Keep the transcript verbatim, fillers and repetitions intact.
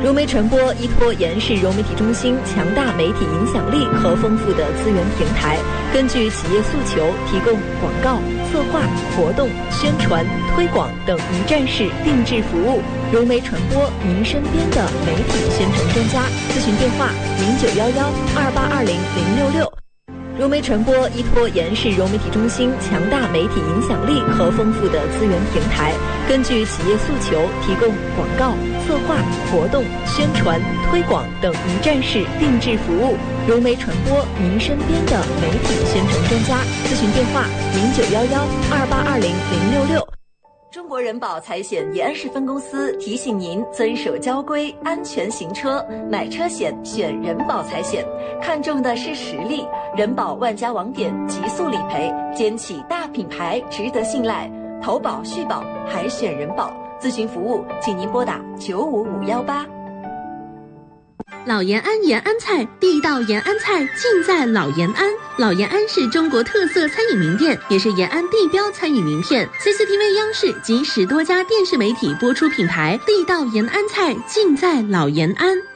融媒传播依托延世融媒体中心强大媒体影响力和丰富的资源平台，根据企业诉求提供广告、策划、活动、宣传、推广等一站式定制服务。融媒传播，您身边的媒体宣传专家。咨询电话：零九幺幺二八二零零六六。融媒传播依托延世融媒体中心强大媒体影响力和丰富的资源平台，根据企业诉求提供广告、策划、活动、宣传、推广等一站式定制服务。融媒传播，您身边的媒体宣传专家。咨询电话：零九幺幺二八二零零六六。中国人保财险延安市分公司提醒您遵守交规，安全行车，买车险选人保财险，看重的是实力。人保万家网点，极速理赔，肩起大品牌，值得信赖。投保续保还选人保，咨询服务请您拨打九五五幺八。 老延安延安菜，地道延安菜尽在老延安。老延安是中国特色餐饮名店，也是延安地标餐饮名片。C C T V 央视及十多家电视媒体播出品牌，地道延安菜尽在老延安。